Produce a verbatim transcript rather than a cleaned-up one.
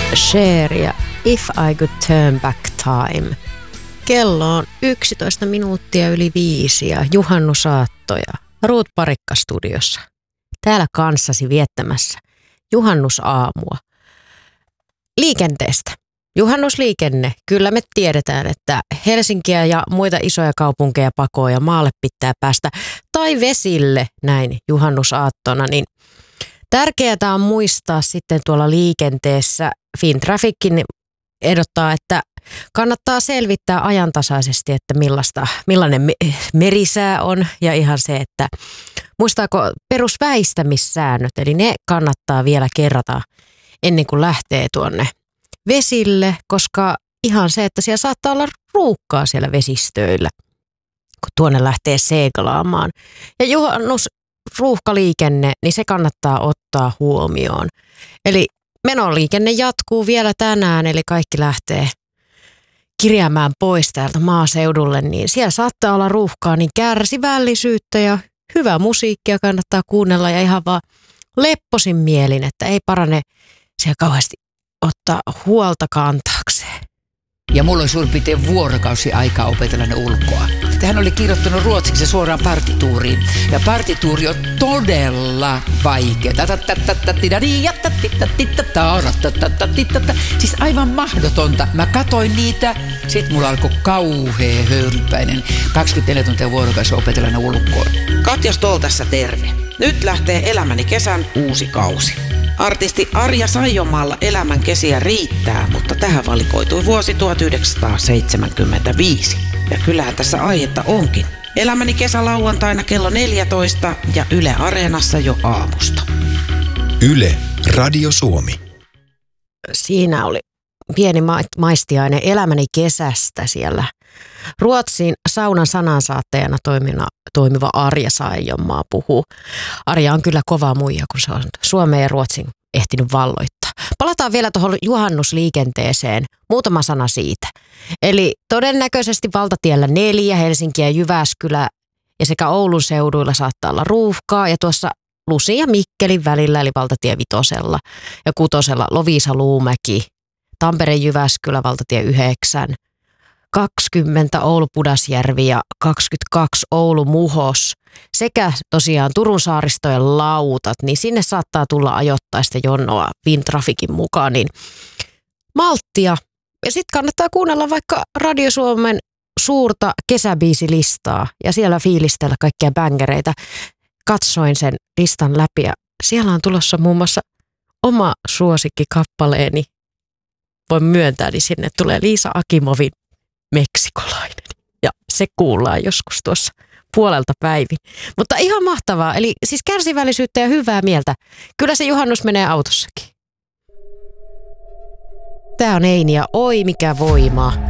Cher ja If I Could Turn Back Time. Kello on yksitoista minuuttia yli viisi ja juhannusaattoja. Ruut Parikka studiossa. Täällä kanssasi viettämässä juhannusaamua. Liikenteestä. Juhannusliikenne. Kyllä me tiedetään, että Helsinkiä ja muita isoja kaupunkeja pakoon ja maalle pitää päästä. Tai vesille näin juhannusaattona. Niin tärkeää on muistaa sitten tuolla liikenteessä. Fintraffickin ehdottaa, että kannattaa selvittää ajantasaisesti, että millaista, millainen merisää on ja ihan se, että muistaako perusväistämissäännöt, eli ne kannattaa vielä kerrata ennen kuin lähtee tuonne vesille, koska ihan se, että siellä saattaa olla ruuhkaa siellä vesistöillä, kun tuonne lähtee seglaamaan. Ja juhannusruuhkaliikenne, niin se kannattaa ottaa huomioon. Eli menoliikenne jatkuu vielä tänään, eli kaikki lähtee kirjaamaan pois täältä maaseudulle, niin siellä saattaa olla ruuhkaa, niin kärsivällisyyttä ja hyvää musiikkia kannattaa kuunnella ja ihan vaan lepposin mielin, että ei parane siellä kauheasti ottaa huolta kantaakseen. Ja mulla oli suurin piirtein vuorokausi aikaa opetella ne ulkoa. Hän oli kirjoittanut ruotsiksi suoraan partituuriin. Ja partituuri on todella vaikea. Siis aivan mahdotonta. Mä katoin niitä, sit mulla alkoi kauhea höyrypäinen. kaksikymmentäneljä tuntia vuorokausi opetella ne ulkoa. Katja Stoll tässä terve. Nyt lähtee Elämäni kesän uusi kausi. Artisti Arja Saijonmaalla elämän kesiä riittää, mutta tähän valikoitui vuosi tuhatyhdeksänsataaseitsemänkymmentäviisi. Ja kyllähän tässä aihetta onkin. Elämäni kesä lauantaina kello neljätoista ja Yle Areenassa jo aamusta. Yle Radio Suomi. Siinä oli pieni ma- maistiainen Elämäni kesästä siellä. Ruotsin saunan sanansaattajana toimina, toimiva Arja Saijonmaa puhuu. Arja on kyllä kova muija, kun se on Suomen ja Ruotsin ehtinyt valloittaa. Palataan vielä tuohon juhannusliikenteeseen. Muutama sana siitä. Eli todennäköisesti valtatiellä neljä, Helsinki ja Jyväskylä ja sekä Oulun seuduilla saattaa olla ruuhkaa. Ja tuossa Lusin ja Mikkelin välillä, eli valtatie vitosella ja kutosella Loviisa Luumäki, Tampere Jyväskylä valtatie yhdeksän. kaksikymmentä Oulu Pudasjärvi ja kaksikymmentäkaksi Oulu Muhos sekä tosiaan Turun saaristojen lautat, niin sinne saattaa tulla ajoittaista jonoa Fintrafficin mukaan, niin malttia. Ja sitten kannattaa kuunnella vaikka Radio Suomen suurta kesäbiisilistaa ja siellä fiilistellä kaikkia bängereitä. Katsoin sen listan läpi ja siellä on tulossa muun muassa oma suosikkikappaleeni. Voin myöntää, niin sinne tulee Liisa Akimovin Meksikolainen. Ja se kuullaan joskus tuossa puolelta päivin. Mutta ihan mahtavaa. Eli siis kärsivällisyyttä ja hyvää mieltä. Kyllä se juhannus menee autossakin. Tää on Eini ja oi mikä voima.